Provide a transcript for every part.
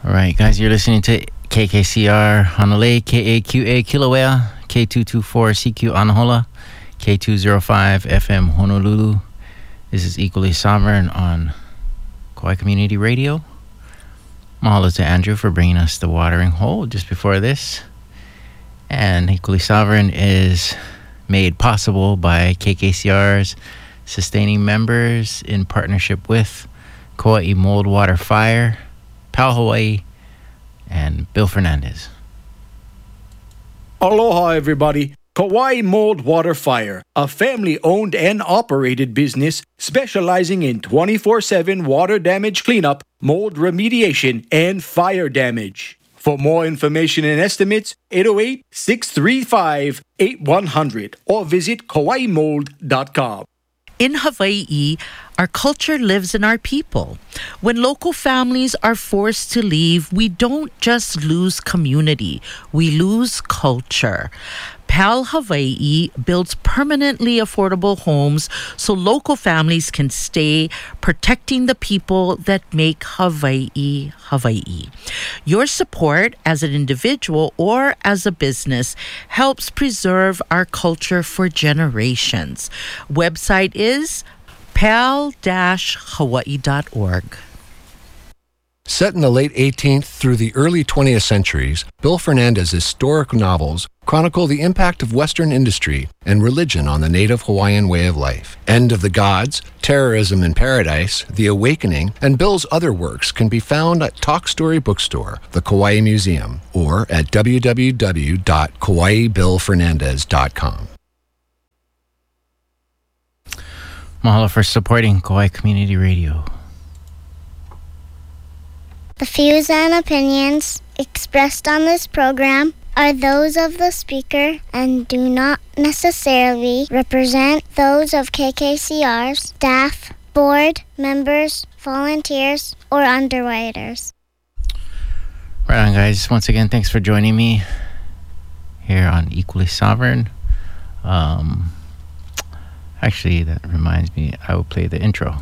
All right, guys, you're listening to KKCR Honolulu, KAQA Kilauea, K224CQ Anahola, K205 FM Honolulu. This is Equally Sovereign on Kauai Community Radio. Mahalo to Andrew for bringing us the watering hole just before this. And Equally Sovereign is made possible by KKCR's sustaining members in partnership with Kauai Mold Water Fire, PAL Hawaii, and Bill Fernandez. Aloha, everybody. Kauai Mold Water Fire, a family-owned and operated business specializing in 24/7 water damage cleanup, mold remediation, and fire damage. For more information and estimates, 808-635-8100 or visit kawaimold.com. In Hawaii, our culture lives in our people. When local families are forced to leave, we don't just lose community, we lose culture. PAL Hawaii builds permanently affordable homes so local families can stay, protecting the people that make Hawaii, Hawaii. Your support as an individual or as a business helps preserve our culture for generations. Website is pal-hawaii.org. Set in the late 18th through the early 20th centuries, Bill Fernandez's historic novels chronicle the impact of Western industry and religion on the native Hawaiian way of life. End of the Gods, Terrorism in Paradise, The Awakening, and Bill's other works can be found at Talk Story Bookstore, the Kauai Museum, or at www.kawaibillfernandez.com. Mahalo for supporting Kauai Community Radio. The views and opinions expressed on this program are those of the speaker and do not necessarily represent those of KKCR's staff, board, members, volunteers, or underwriters. Right on, guys. Once again, thanks for joining me here on Equally Sovereign. Actually, that reminds me, I will play the intro.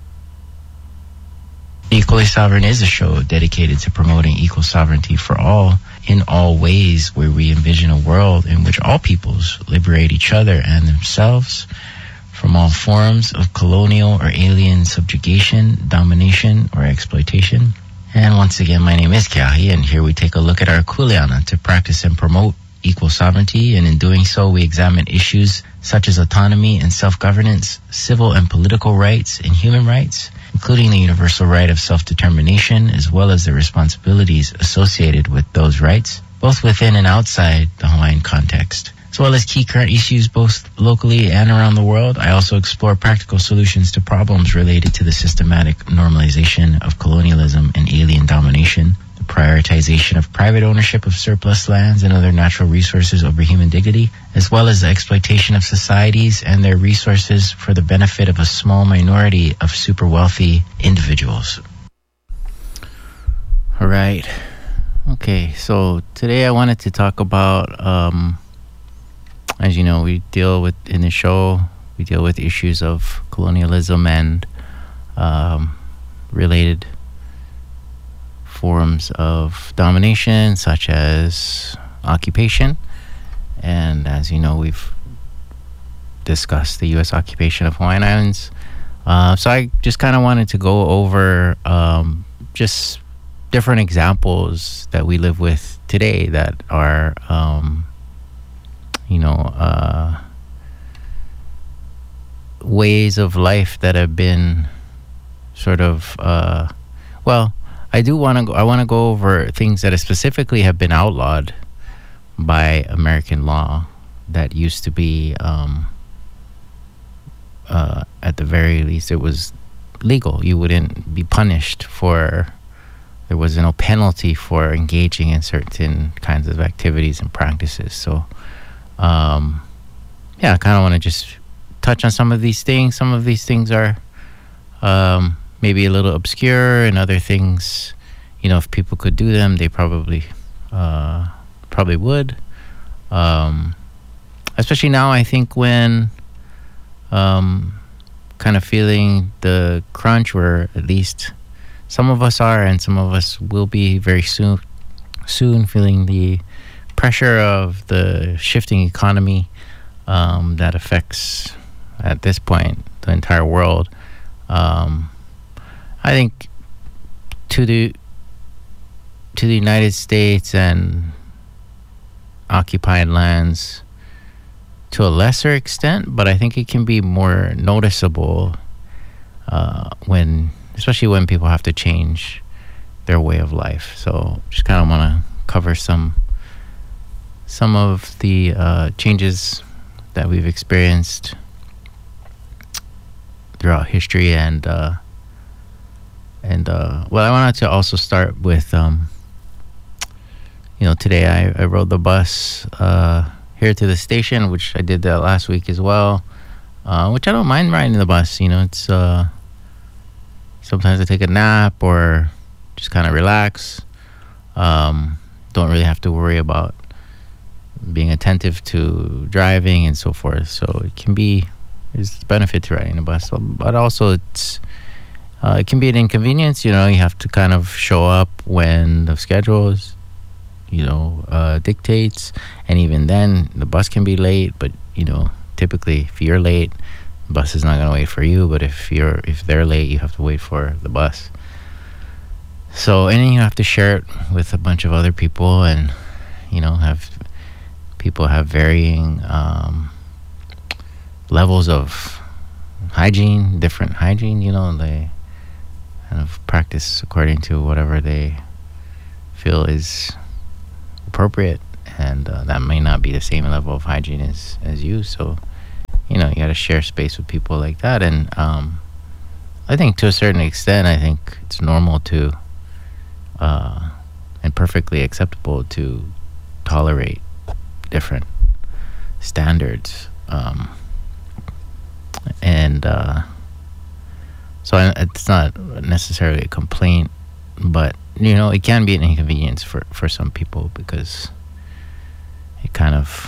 Equally Sovereign is a show dedicated to promoting equal sovereignty for all in all ways, where we envision a world in which all peoples liberate each other and themselves from all forms of colonial or alien subjugation, domination, or exploitation. And once again, my name is Keahi, and here we take a look at our kuleana to practice and promote equal sovereignty, and in doing so, we examine issues such as autonomy and self-governance, civil and political rights, and human rights, including the universal right of self-determination, as well as the responsibilities associated with those rights, both within and outside the Hawaiian context. As well as key current issues both locally and around the world, I also explore practical solutions to problems related to the systematic normalization of colonialism and alien domination, the prioritization of private ownership of surplus lands and other natural resources over human dignity, as well as the exploitation of societies and their resources for the benefit of a small minority of super wealthy individuals. All right. Okay, so today I wanted to talk about, as you know, we deal with issues of colonialism and related forms of domination, such as occupation. And as you know, we've discussed the U.S. occupation of Hawaiian Islands. So I just kind of wanted to go over just different examples that we live with today that are, ways of life that have been sort of, I want to go over things that specifically have been outlawed by American law that used to be, at the very least, it was legal. You wouldn't be punished there was no penalty for engaging in certain kinds of activities and practices. So, I kind of want to just touch on some of these things. Some of these things are maybe a little obscure, and other things, if people could do them, they probably would. Especially now, I think, when kind of feeling the crunch, or at least some of us are, and some of us will be very soon feeling the pressure of the shifting economy that affects, at this point, the entire world. I think to the United States and occupied lands to a lesser extent, but I think it can be more noticeable especially when people have to change their way of life. So just kind of want to cover some of the changes that we've experienced throughout history, and I wanted to also start with today I rode the bus here to the station, which I did that last week as well, which I don't mind riding the bus. It's sometimes I take a nap or just kind of relax. Don't really have to worry about being attentive to driving and so forth. So there's benefit to riding a bus, but also it can be an inconvenience. You have to kind of show up when the schedule is, dictates, and even then the bus can be late. But typically if you're late, the bus is not going to wait for you. But if they're late, you have to wait for the bus. So, and then you have to share it with a bunch of other people, and people have varying levels of hygiene, different hygiene. They kind of practice according to whatever they feel is appropriate, and that may not be the same level of hygiene as you. So you got to share space with people like that. And I think to a certain extent, I think it's normal to and perfectly acceptable to tolerate different standards, so it's not necessarily a complaint, but it can be an inconvenience for some people, because it kind of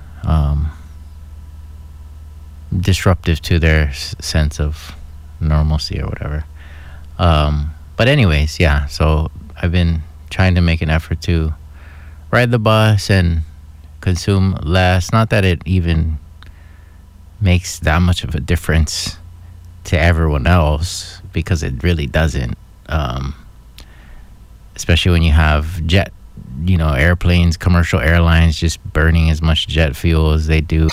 disruptive to their sense of normalcy or whatever. But anyways, yeah, so I've been trying to make an effort to ride the bus and consume less. Not that it even makes that much of a difference to everyone else, because it really doesn't. Especially when you have airplanes, commercial airlines just burning as much jet fuel as they do,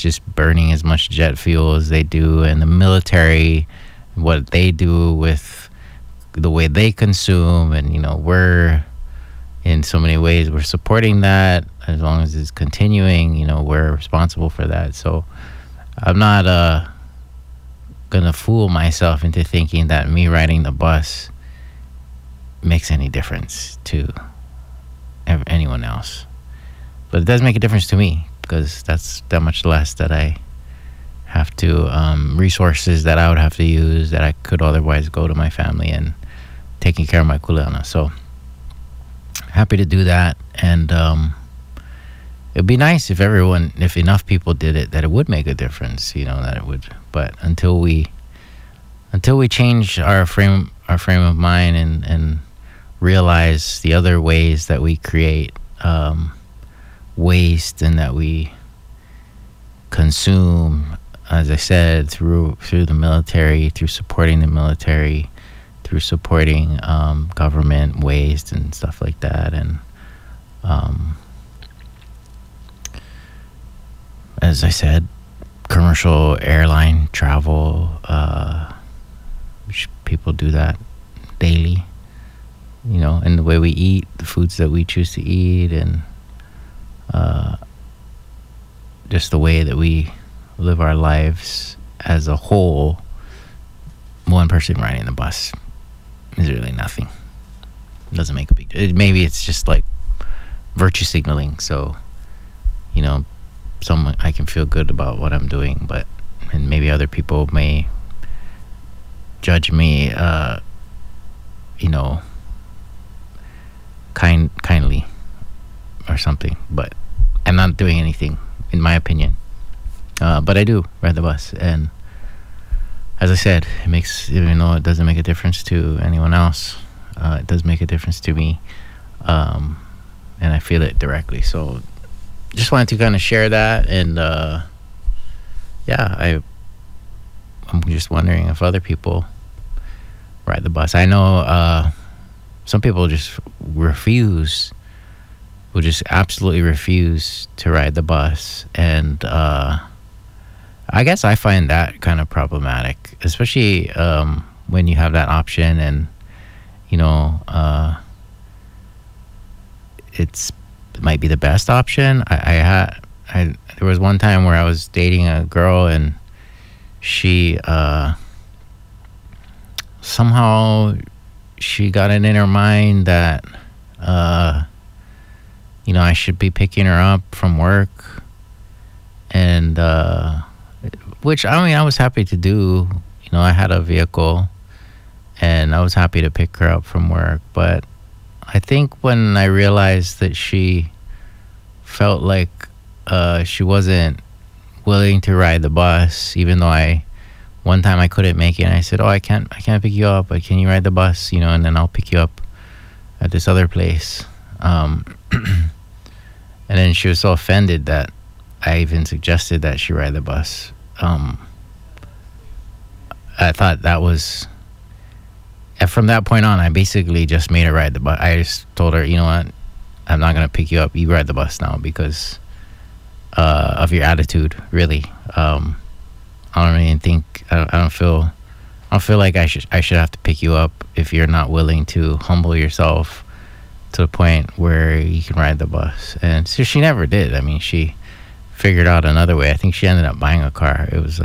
and the military, what they do with the way they consume, and we're in so many ways we're supporting that. As long as it's continuing, we're responsible for that. So I'm not gonna fool myself into thinking that me riding the bus makes any difference to anyone else. But it does make a difference to me, because that's that much less that I have to resources that I would have to use that I could otherwise go to my family and taking care of my kuleana. So happy to do that. And it'd be nice if enough people did it, that it would make a difference, that it would. But until we change our frame of mind and realize the other ways that we create waste, and that we consume, as I said, through the military, through supporting the military, through supporting government waste and stuff like that. And as I said, commercial airline travel, which people do that daily, and the way we eat, the foods that we choose to eat, and just the way that we live our lives as a whole. One person riding the bus is really nothing. It doesn't make a big deal. Maybe it's just like virtue signaling, so I can feel good about what I'm doing, and maybe other people may judge me kindly or something, but I'm not doing anything, in my opinion. But I do ride the bus, and as I said, even though it doesn't make a difference to anyone else, It does make a difference to me, and I feel it directly. So just wanted to kind of share that, and I'm just wondering if other people ride the bus. I know some people just will just absolutely refuse to ride the bus, and I guess I find that kind of problematic, especially when you have that option, and you know, it might be the best option. There was one time where I was dating a girl, and she somehow she got it in her mind that you know, I should be picking her up from work, and which I mean I was happy to do. You know, I had a vehicle, and I was happy to pick her up from work. But I think when I realized that she felt like she wasn't willing to ride the bus, even though one time I couldn't make it, and I said, "Oh, I can't pick you up, but can you ride the bus? You know, and then I'll pick you up at this other place." And then she was so offended that I even suggested that she ride the bus. I thought that was, and from that point on, I basically just made her ride the bus. I just told her, you know what, I'm not going to pick you up. You ride the bus now because of your attitude, really. I don't even think, I don't feel like I should have to pick you up if you're not willing to humble yourself to the point where you can ride the bus. And so she never did. I mean, she figured out another way. I think she ended up buying a car. It was